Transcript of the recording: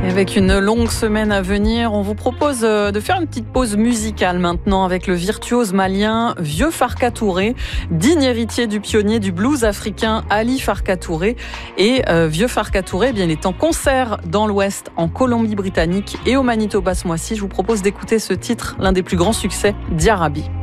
Avec une longue semaine à venir, on vous propose de faire une petite pause musicale maintenant avec le virtuose malien Vieux Farka Touré, digne héritier du pionnier du blues africain Ali Farka Touré. Et Vieux Farka Touré, il est en concert dans l'Ouest, en Colombie-Britannique et au Manitoba ce mois-ci. Je vous propose d'écouter ce titre, l'un des plus grands succès d'Yarabi.